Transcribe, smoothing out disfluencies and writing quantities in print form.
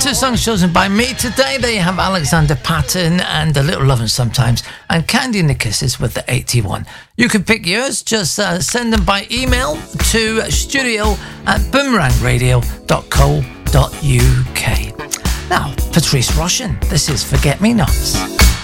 two songs chosen by me today. There you have Alexander Patton and A Little Lovin' Sometimes, and Candy and the Kisses with the 81. You can pick yours. Just send them by email to studio@boomerangradio.co.uk. Now, Patrice Rushen, this is Forget Me Nots.